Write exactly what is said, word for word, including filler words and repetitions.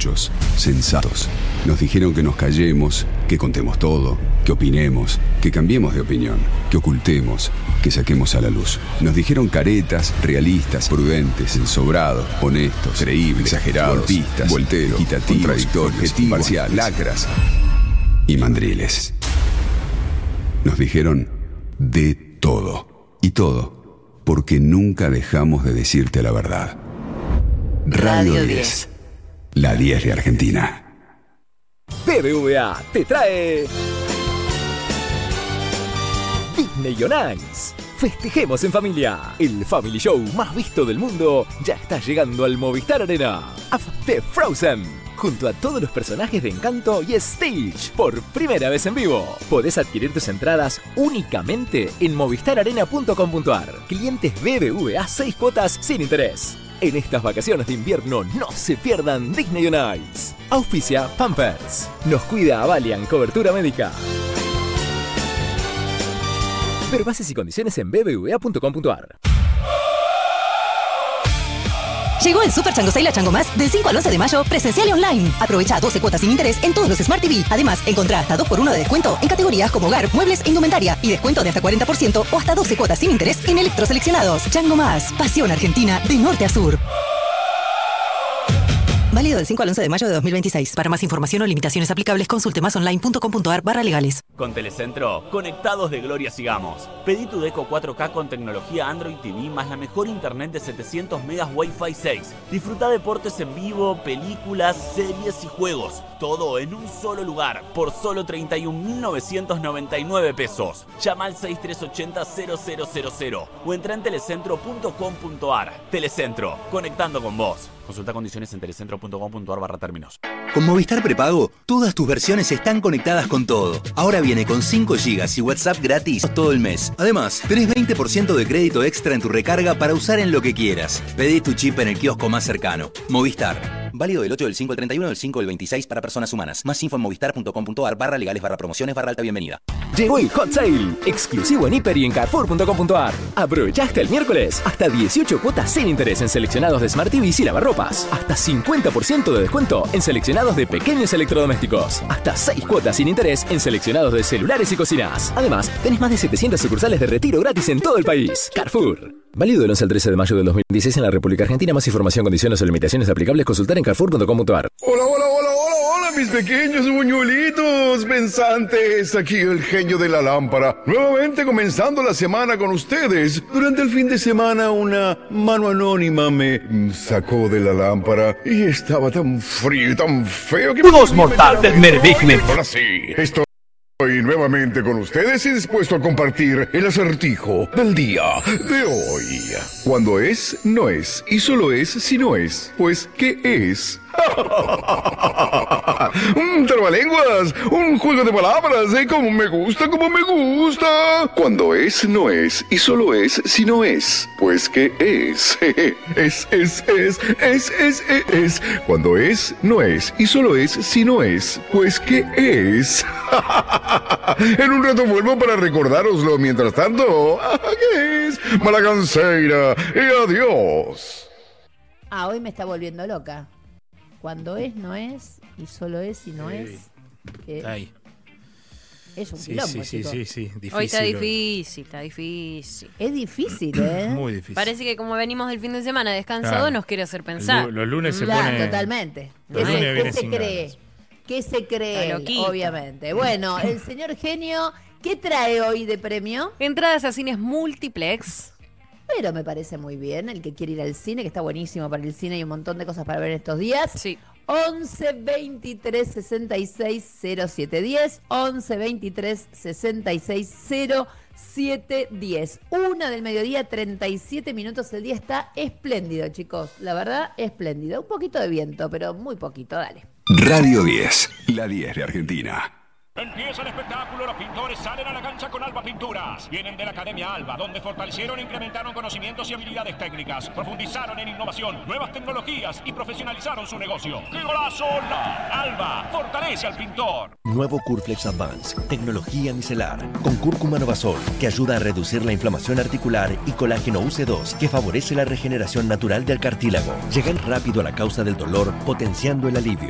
muchos, sensatos. Nos dijeron que nos callemos, que contemos todo, que opinemos, que cambiemos de opinión, que ocultemos, que saquemos a la luz. Nos dijeron caretas, realistas, prudentes, ensobrados, honestos, creíbles, exagerados, golpistas, volteros, equitativos, contradictorios, parciales, lacras y mandriles. Nos dijeron de todo. Y todo porque nunca dejamos de decirte la verdad. Radio diez. La diez de Argentina. B B V A te trae Disney on Ice. Festejemos en familia. El Family Show más visto del mundo ya está llegando al Movistar Arena. Up de Frozen, junto a todos los personajes de Encanto y Stitch, por primera vez en vivo. Podés adquirir tus entradas únicamente en movistar arena punto com punto ar. Clientes B B V A, seis cuotas sin interés. En estas vacaciones de invierno no se pierdan Disney on Ice. Auspicia Pampers. Nos cuida Avalian, cobertura médica. Ver bases y condiciones en b b v a punto com punto ar. Llegó el Super Chango Sale a Chango Más del cinco al once de mayo, presencial y online. Aprovecha doce cuotas sin interés en todos los Smart T V. Además, encontrá hasta dos por uno de descuento en categorías como hogar, muebles e indumentaria. Y descuento de hasta cuarenta por ciento o hasta doce cuotas sin interés en electroseleccionados. Chango Más, pasión argentina de norte a sur. Válido del cinco al once de mayo de dos mil veintiséis. Para más información o limitaciones aplicables, consulte más online punto com punto ar barra legales. Con Telecentro, conectados de gloria sigamos. Pedí tu Deco cuatro K con tecnología Android T V más la mejor internet de setecientos megas Wi-Fi seis. Disfruta deportes en vivo, películas, series y juegos. Todo en un solo lugar, por solo treinta y un mil novecientos noventa y nueve pesos. Llama al seis tres ocho cero cero cero cero cero o entra en telecentro punto com punto ar. Telecentro, conectando con vos. Consulta condiciones en telecentro punto com punto ar barra términos. Con Movistar Prepago, todas tus versiones están conectadas con todo. Ahora viene con cinco gigas y WhatsApp gratis todo el mes. Además, tenés veinte por ciento de crédito extra en tu recarga para usar en lo que quieras. Pedí tu chip en el kiosco más cercano. Movistar. Válido del ocho del cinco al treinta y uno del cinco del veintiséis para personas humanas. Más info en movistar punto com punto ar barra legales barra promociones barra alta bienvenida. Llegó el Hot Sale, exclusivo en Hiper y en carrefour punto com punto ar. Aprovecha hasta el miércoles, hasta dieciocho cuotas sin interés en seleccionados de Smart T Vs y lavarropas. Hasta cincuenta por ciento de descuento en seleccionados de pequeños electrodomésticos. Hasta seis cuotas sin interés en seleccionados de celulares y cocinas. Además, tenés más de setecientas sucursales de retiro gratis en todo el país. Carrefour. Válido del once al trece de mayo del dos mil dieciséis en la República Argentina. Más información, condiciones o limitaciones aplicables, consultar en carrefour punto com punto ar. Hola, hola, hola, hola, hola, mis pequeños buñuelitos pensantes. Aquí el genio de la lámpara. Nuevamente comenzando la semana con ustedes. Durante el fin de semana una mano anónima me sacó de la lámpara y estaba tan frío y tan feo que... Dos mortales, Mervigme. Ahora sí, esto... Estoy nuevamente con ustedes y dispuesto a compartir el acertijo del día de hoy. Cuando es, no es, y solo es si no es. Pues, ¿qué es? Un trabalenguas, un juego de palabras, ¿eh? Como me gusta, como me gusta. Cuando es, no es, y solo es si no es. Pues, ¿qué es? Es, es, es, es, es, es, es. Cuando es, no es, y solo es si no es. Pues, ¿qué es? En un rato vuelvo para recordároslo. Mientras tanto, ¿qué es? Malacanceira y adiós. Ah, hoy me está volviendo loca. Cuando es, no es, y solo es si no sí. es. Que Ahí. Es un sí, quilombo, sí, sí, chicos. sí, sí, difícil. Hoy está difícil, está difícil. Es difícil, ¿eh? Muy difícil. Parece que como venimos del fin de semana descansado, claro. nos quiere hacer pensar. Lu- los lunes se claro, pone... totalmente. Los ¿Qué, lunes se, viene ¿qué se sin cree? ganas. ¿Qué se cree? Está loquito. Obviamente. Bueno, el señor genio, ¿qué trae hoy de premio? Entradas a cines multiplex. Pero me parece muy bien, el que quiere ir al cine, que está buenísimo para el cine y un montón de cosas para ver en estos días. Sí. once veintitrés sesenta y seis cero siete diez, once veintitrés sesenta y seis cero siete diez. Una del mediodía, treinta y siete minutos. El día está espléndido, chicos. La verdad, espléndido. Un poquito de viento, pero muy poquito. Dale. Radio diez, la diez de Argentina. Empieza el espectáculo, los pintores salen a la cancha con Alba Pinturas. Vienen de la Academia Alba, donde fortalecieron e incrementaron conocimientos y habilidades técnicas, profundizaron en innovación, nuevas tecnologías y profesionalizaron su negocio. ¡Qué golazo! ¡La! Alba fortalece al pintor. Nuevo Curflex Advance, tecnología micelar, con cúrcuma Novasol, que ayuda a reducir la inflamación articular, y colágeno U C dos, que favorece la regeneración natural del cartílago. Llegan rápido a la causa del dolor, potenciando el alivio.